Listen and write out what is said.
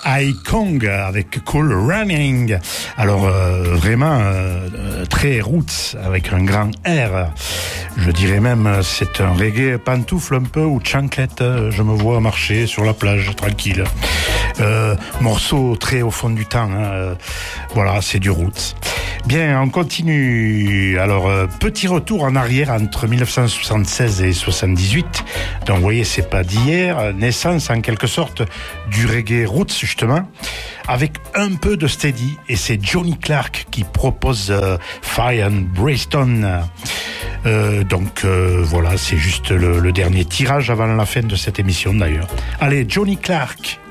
Kong avec Cool Running. Alors vraiment très roots avec un grand R. Je dirais même c'est un reggae pantoufle un peu ou chanclette. Je me vois marcher sur la plage tranquille. Morceau très au fond du temps. Voilà, c'est du roots. Bien, on continue. Alors, petit retour en arrière entre 1976 et 78. Donc, vous voyez, c'est pas d'hier. Naissance, en quelque sorte, du reggae roots, justement, avec un peu de steady. Et c'est Johnny Clark qui propose Fire and Brimstone. Voilà, c'est juste le dernier tirage avant la fin de cette émission, d'ailleurs. Allez, Johnny Clark.